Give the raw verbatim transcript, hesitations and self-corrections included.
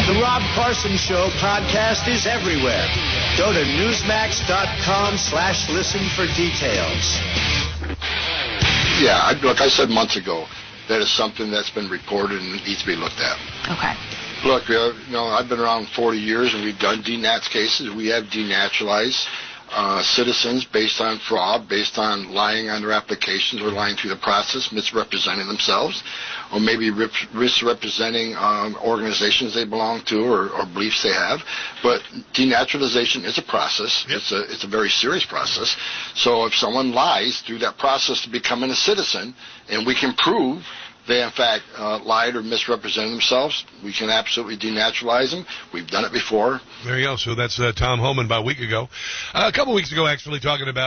The Rob Carson Show podcast is everywhere. Go to newsmax.com slash listen for details. Yeah, I, look, I said months ago that is something that's been reported and needs to be looked at. Okay. Look, uh, you know, I've been around forty years, and we've done denats cases. We have denaturalized uh, citizens based on fraud, based on lying on their applications or lying through the process, misrepresenting themselves, or maybe rip, misrepresenting um, organizations they belong to or, or beliefs they have. But denaturalization is a process. Yep. It's a it's a very serious process. So if someone lies through that process to becoming a citizen, and we can prove they, in fact, uh, lied or misrepresented themselves, we can absolutely denaturalize them. We've done it before. There you go. So that's uh, Tom Homan about a week ago. Uh, a couple weeks ago, actually, talking about